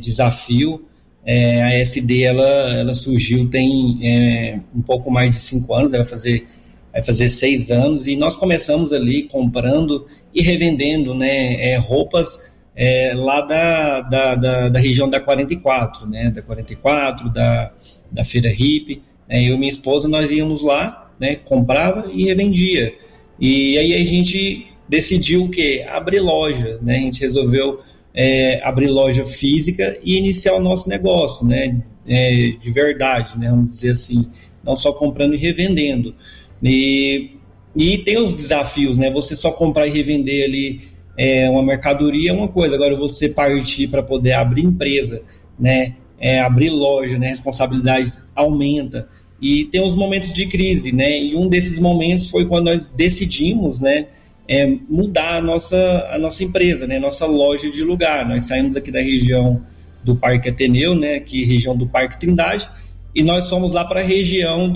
desafio. A SD ela surgiu tem um pouco mais de 5 anos, vai fazer 6 anos, e nós começamos ali comprando e revendendo, né, roupas lá da região da 44, né, da 44, da Feira Hippie. Eu e minha esposa, nós íamos lá, né, comprava e revendia. E aí a gente decidiu o quê? Abrir loja, né? A gente resolveu abrir loja física e iniciar o nosso negócio, né? De verdade, né? Vamos dizer assim, não só comprando e revendendo. E tem os desafios, né? Você só comprar e revender ali uma mercadoria é uma coisa, agora você partir para poder abrir empresa, né? Abrir loja, né? A responsabilidade aumenta. E tem os momentos de crise, né? E um desses momentos foi quando nós decidimos, né, mudar a nossa empresa, né, nossa loja de lugar. Nós saímos aqui da região do Parque Ateneu, né, aqui região do Parque Trindade, e nós fomos lá para a região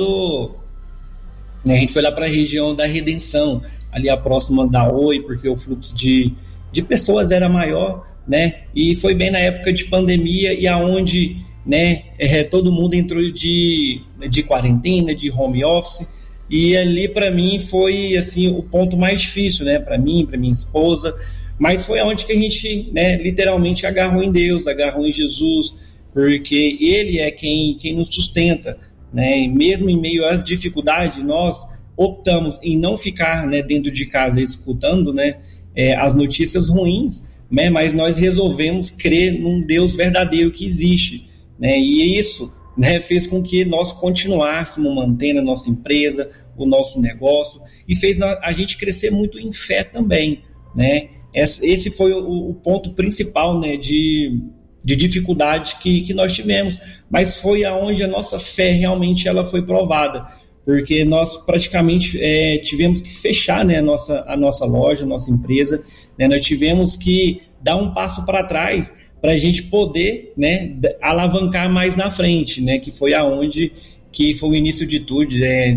a gente foi lá para a região da Redenção, ali a próxima da Oi, porque o fluxo de pessoas era maior, né? E foi bem na época de pandemia e aonde, né, todo mundo entrou de quarentena, de home office, e ali para mim foi assim o ponto mais difícil, né, para mim, para minha esposa, mas foi onde que a gente, né, literalmente agarrou em Deus, agarrou em Jesus, porque Ele é quem nos sustenta, né, e mesmo em meio às dificuldades, nós optamos em não ficar, né, dentro de casa escutando, né, as notícias ruins, né, mas nós resolvemos crer num Deus verdadeiro que existe, né, e isso, né, fez com que nós continuássemos mantendo a nossa empresa, o nosso negócio, e fez a gente crescer muito em fé também, né. Esse foi o ponto principal, né, de dificuldade que nós tivemos, mas foi aonde a nossa fé realmente ela foi provada, porque nós praticamente tivemos que fechar, né, a nossa loja, a nossa empresa, né, nós tivemos que dar um passo para trás para a gente poder, né, alavancar mais na frente, né, que foi aonde que foi o início de tudo,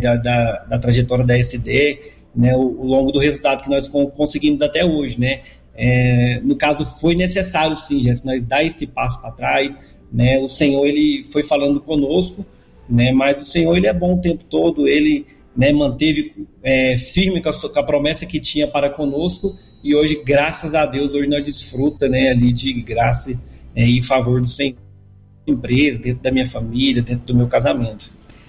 da trajetória da SD, né, o longo do resultado que nós conseguimos até hoje, né. No caso foi necessário sim, gente, nós dar esse passo para trás, né, o Senhor ele foi falando conosco, né, mas o Senhor ele é bom o tempo todo, ele, né, manteve firme com a promessa que tinha para conosco, e hoje, graças a Deus, hoje nós desfruta, né, ali de graça e favor do Senhor, empresa, dentro da minha família, dentro do meu casamento.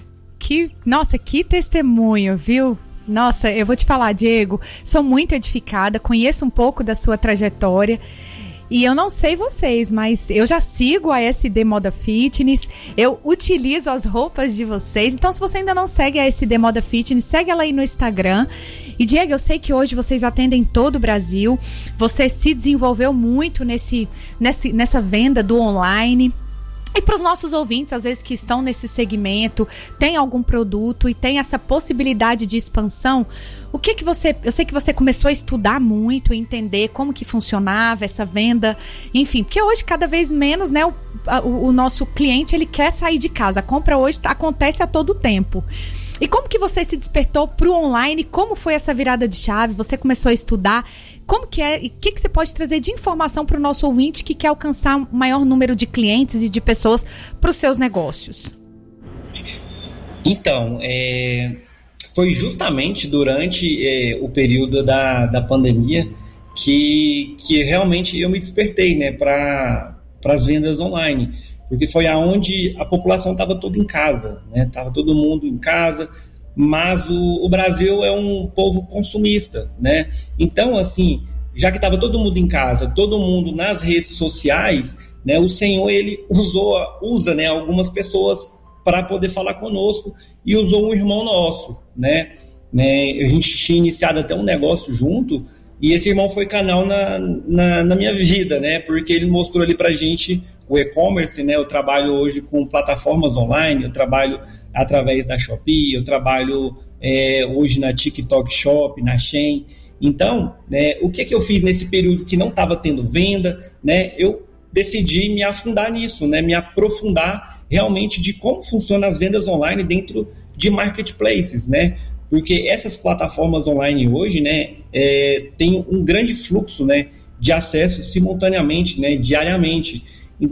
Nossa, que testemunho, viu? Nossa, eu vou te falar, Diego, sou muito edificada, conheço um pouco da sua trajetória. E eu não sei vocês, mas eu já sigo a SD Moda Fitness, eu utilizo as roupas de vocês. Então, se você ainda não segue a SD Moda Fitness, segue ela aí no Instagram. E, Diego, eu sei que hoje vocês atendem todo o Brasil. Você se desenvolveu muito nessa venda do online. E para os nossos ouvintes, às vezes que estão nesse segmento, tem algum produto e tem essa possibilidade de expansão, eu sei que você começou a estudar muito, entender como que funcionava essa venda, enfim, porque hoje cada vez menos, né, o nosso cliente ele quer sair de casa, a compra hoje acontece a todo tempo. E como que você se despertou para o online? Como foi essa virada de chave? Você começou a estudar? Como que é? E o que você pode trazer de informação para o nosso ouvinte que quer alcançar um maior número de clientes e de pessoas para os seus negócios? Então, foi justamente durante o período da pandemia que realmente eu me despertei, né, para as vendas online. Porque foi aonde a população estava toda em casa, né? Estava todo mundo em casa, mas o Brasil é um povo consumista, né? Então, assim, já que estava todo mundo em casa, todo mundo nas redes sociais, né? O Senhor, ele usa, né, algumas pessoas para poder falar conosco, e usou um irmão nosso, né? A gente tinha iniciado até um negócio junto, e esse irmão foi canal na minha vida, né? Porque ele mostrou ali pra gente o e-commerce, né? Eu trabalho hoje com plataformas online, eu trabalho através da Shopee, eu trabalho hoje na TikTok Shop, na Shein. Então, né, o que eu fiz nesse período que não estava tendo venda, né? Eu decidi me afundar nisso, né? Me aprofundar realmente de como funcionam as vendas online dentro de marketplaces, né? Porque essas plataformas online hoje, né, tem um grande fluxo, né, de acesso simultaneamente, né, diariamente.